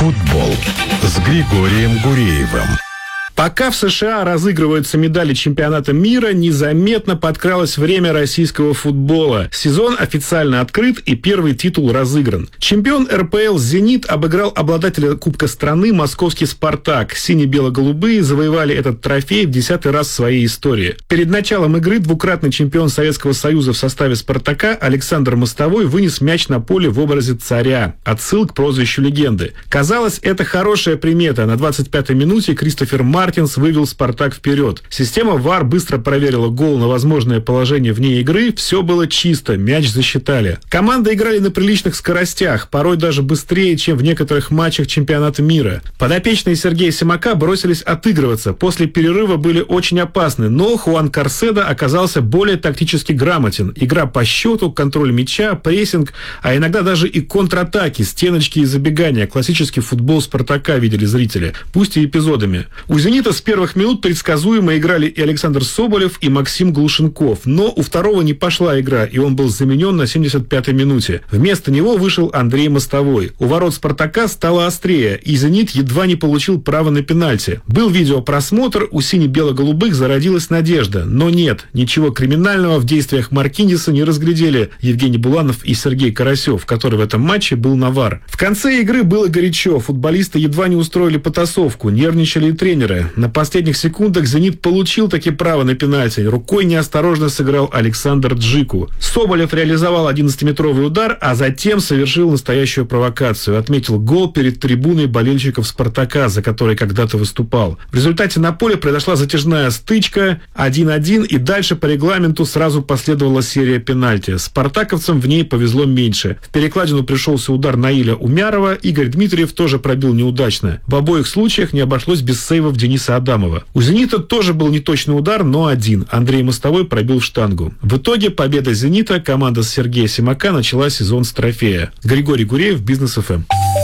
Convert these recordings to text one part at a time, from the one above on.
Футбол с Григорием Гуреевым. Пока в США разыгрываются медали чемпионата мира, незаметно подкралось время российского футбола. Сезон официально открыт и первый титул разыгран. Чемпион РПЛ «Зенит» обыграл обладателя Кубка страны московский «Спартак». Сине-бело-голубые завоевали этот трофей в 10-й раз в своей истории. Перед началом игры двукратный чемпион Советского Союза в составе «Спартака» Александр Мостовой вынес мяч на поле в образе царя. Отсыл к прозвищу легенды. Казалось, это хорошая примета. На 25-й минуте Кристофер Мартинс вывел «Спартак» вперед. Система ВАР быстро проверила гол на возможное положение вне игры. Все было чисто, мяч засчитали. Команды играли на приличных скоростях, порой даже быстрее, чем в некоторых матчах чемпионата мира. Подопечные Сергея Симака бросились отыгрываться. После перерыва были очень опасны, но Хуан Карседо оказался более тактически грамотен. Игра по счету, контроль мяча, прессинг, а иногда даже и контратаки, стеночки и забегания. Классический футбол «Спартака» видели зрители, пусть и эпизодами. У «Зенита» с первых минут предсказуемо играли и Александр Соболев, и Максим Глушенков. Но у второго не пошла игра, и он был заменен на 75-й минуте. Вместо него вышел Андрей Мостовой. У ворот «Спартака» стало острее, и «Зенит» едва не получил право на пенальти. Был видеопросмотр, у сине-бело-голубых зародилась надежда. Но нет, ничего криминального в действиях Маркинеса не разглядели Евгений Буланов и Сергей Карасев, который в этом матче был на ВАР. В конце игры было горячо, футболисты едва не устроили потасовку, нервничали и тренеры. На последних секундах «Зенит» получил таки право на пенальти. Рукой неосторожно сыграл Александр Джику. Соболев реализовал 11-метровый удар, а затем совершил настоящую провокацию. Отметил гол перед трибуной болельщиков «Спартака», за которой когда-то выступал. В результате на поле произошла затяжная стычка 1-1, и дальше по регламенту сразу последовала серия пенальти. Спартаковцам в ней повезло меньше. В перекладину пришелся удар Наиля Умярова. Игорь Дмитриев тоже пробил неудачно. В обоих случаях не обошлось без сейвов Дениса Адамова. У «Зенита» тоже был неточный удар, но один. Андрей Мостовой пробил в штангу. В итоге победа «Зенита», команда с Сергея Симака начала сезон с трофея. Григорий Гуреев, Бизнес ФМ.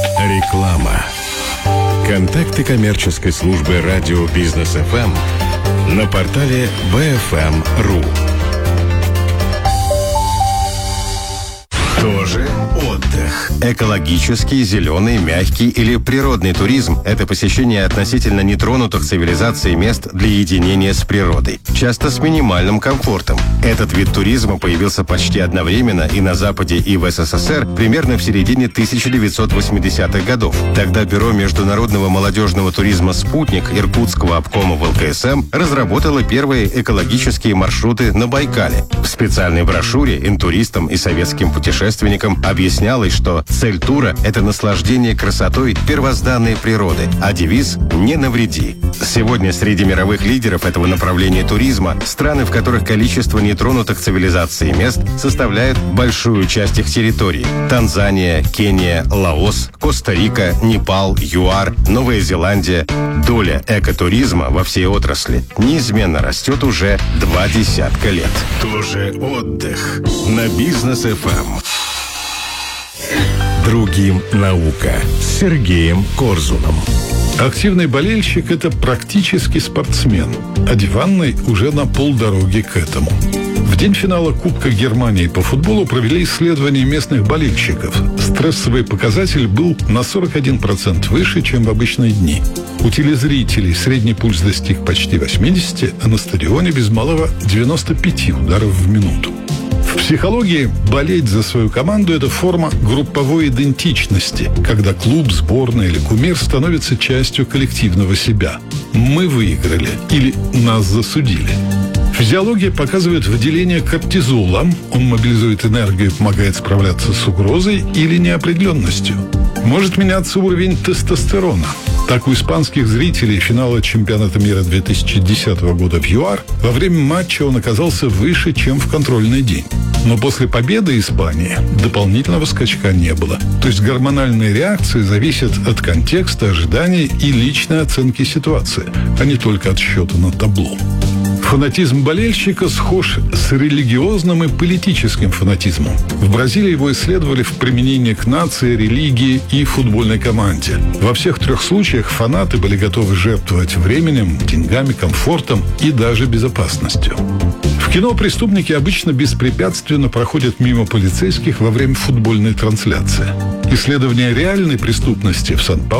Реклама. Контакты коммерческой службы радио Бизнес ФМ на портале bfm.ru. Тоже отдых. Экологический, зеленый, мягкий или природный туризм – это посещение относительно нетронутых цивилизацией мест для единения с природой, часто с минимальным комфортом. Этот вид туризма появился почти одновременно и на Западе, и в СССР примерно в середине 1980-х годов. Тогда Бюро международного молодежного туризма «Спутник» Иркутского обкома ВЛКСМ разработало первые экологические маршруты на Байкале. В специальной брошюре интуристам и советским путешественникам объяснялось, что цель тура – это наслаждение красотой первозданной природы, а девиз «Не навреди». Сегодня среди мировых лидеров этого направления туризма страны, в которых количество нетронутых цивилизацией мест составляет большую часть их территории. Танзания, Кения, Лаос, Коста-Рика, Непал, ЮАР, Новая Зеландия. Доля экотуризма во всей отрасли неизменно растет уже 20 лет. Тоже отдых на Бизнес ФМ. Другим наука с Сергеем Корзуном. Активный болельщик – это практически спортсмен, а диванный уже на полдороги к этому. В день финала Кубка Германии по футболу провели исследование местных болельщиков. Стрессовый показатель был на 41% выше, чем в обычные дни. У телезрителей средний пульс достиг почти 80, а на стадионе без малого 95 ударов в минуту. В психологии болеть за свою команду – это форма групповой идентичности, когда клуб, сборная или кумир становится частью коллективного себя. Мы выиграли или нас засудили. Физиология показывает выделение кортизола. Он мобилизует энергию и помогает справляться с угрозой или неопределенностью. Может меняться уровень тестостерона. Так, у испанских зрителей финала чемпионата мира 2010 года в ЮАР во время матча он оказался выше, чем в контрольный день. Но после победы Испании дополнительного скачка не было. То есть гормональные реакции зависят от контекста, ожиданий и личной оценки ситуации, а не только от счета на табло. Фанатизм болельщика схож с религиозным и политическим фанатизмом. В Бразилии его исследовали в применении к нации, религии и футбольной команде. Во всех трех случаях фанаты были готовы жертвовать временем, деньгами, комфортом и даже безопасностью. В кино преступники обычно беспрепятственно проходят мимо полицейских во время футбольной трансляции. Исследование реальной преступности в Сан-Паулу